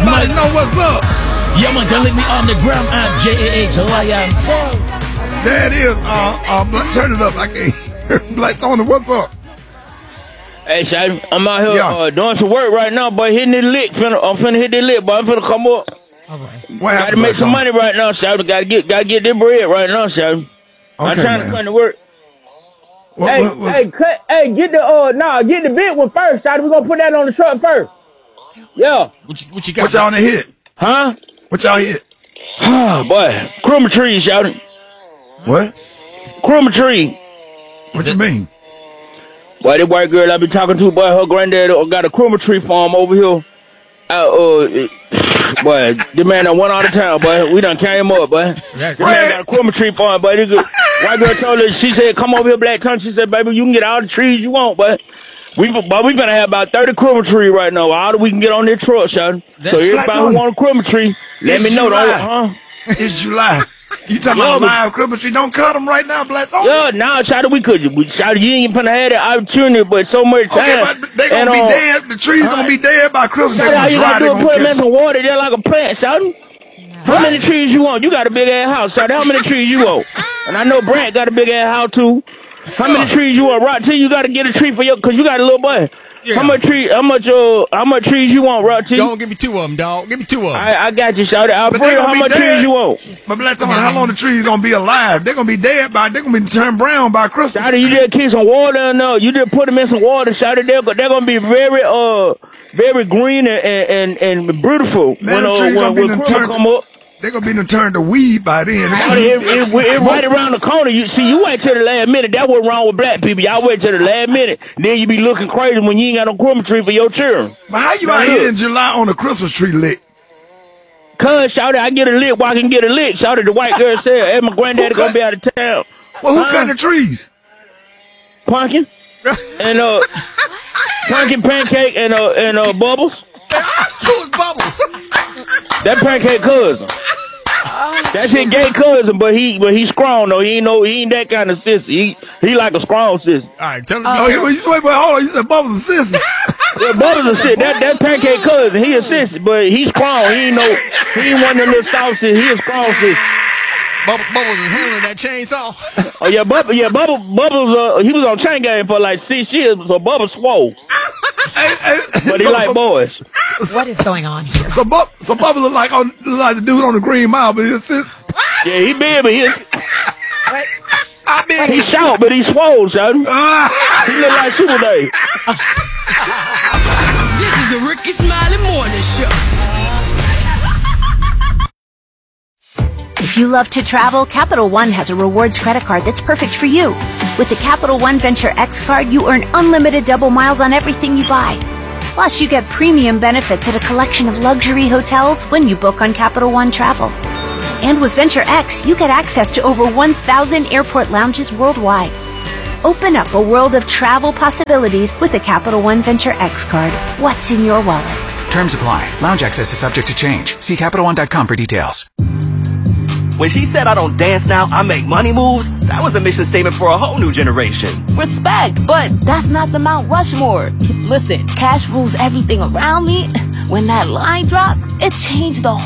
Everybody know what's up. Yeah, man, can link me on the gram at JAH There it is. Turn it up. I can't hear Black Tony. What's up? Hey, Shady, I'm out here doing some work right now, boy. Hitting the lick. I'm finna hit the lick, boy. I'm finna come up. Gotta make some money right now, Shady. Gotta get this bread right now, Shady. I'm trying to come to work. Hey, get the big one first, Shady. We're gonna put that on the truck first. Yeah. What you got? What y'all on the hit? Huh? What y'all hit? Oh, boy. Chroma tree, Shady. What? Chroma tree. What you mean? Boy, that white girl I been talking to, boy, her granddad got a chroma tree farm over here. Boy, the man that went out of town, boy. We done came up, boy. The man got a chroma tree farm, boy. This white girl told her, she said, come over here, Black Tony. She said, baby, you can get all the trees you want, boy. We gonna have about 30 chroma tree right now. All that we can get on this truck, son. So everybody who want a chroma tree, let me know. It's July. You talking about live chroma tree? Don't cut them right now, Black Tony. Yeah, now, Shady, we could. Shady, you ain't gonna have that opportunity, but so much time. Okay, but they gonna be dead. The trees gonna be dead by Christmas. They gonna dry. They gonna put them in some water. They're like a plant, Shady. How many trees you want? You got a big ass house, Shady. How many trees you want? And I know Brant got a big ass house too. How many trees you want? Rock T, you got to get a tree for cause you got a little boy. Yeah. How much trees you want, Rock T? Don't give me 2 of them, dog. Give me 2 of them. I got you, Shawty. I'll put how much trees you want. But Black Tony, how long the trees gonna be alive? They're gonna be dead they're gonna be turned brown by Christmas. Shawty, you just keep some water in there. You just put them in some water, Shawty. They're gonna be very green and beautiful. Man, when Christmas come up. They're going to be turned to weed by then. It's right around the corner. You wait till the last minute. That's what's wrong with black people. Y'all wait till the last minute. Then you be looking crazy when you ain't got no Christmas tree for your children. But how you out here in July on a Christmas tree lick? Cuz, Shawty, I get a lick while I can get a lick. Shawty, the white girl said, hey, my granddaddy going to be out of town. Well, who cut the trees? Pumpkin. And, Pumpkin, Pancake, and Bubbles. Who's Bubbles? That Pancake cousin. That's his gay cousin, but he's strong though. He ain't that kind of sissy. He like a strong sissy. All right, tell me. Wait, hold on. You said Bubbles a sissy. Yeah, Bubbles a sissy. That Pancake cousin, he a sissy, but he's strong. He ain't one of the little soft sissy. He a strong sissy. Bubbles is handling that chainsaw. Oh yeah, Bubbles. He was on chain game for like 6 years, so Bubbles swole. But he like boys. What is going on? So Bubba look like the dude on the Green Mile, but he's yeah, he big, but he's short, but he's swole, son. He look like Super Day. This is the Ricky Smiley Morning Show. If you love to travel, Capital One has a rewards credit card that's perfect for you. With the Capital One Venture X card, you earn unlimited double miles on everything you buy. Plus, you get premium benefits at a collection of luxury hotels when you book on Capital One Travel. And with Venture X, you get access to over 1,000 airport lounges worldwide. Open up a world of travel possibilities with the Capital One Venture X card. What's in your wallet? Terms apply. Lounge access is subject to change. See CapitalOne.com for details. When she said I don't dance now, I make money moves, that was a mission statement for a whole new generation. Respect, but that's not the Mount Rushmore. Listen, cash rules everything around me. When that line dropped, it changed the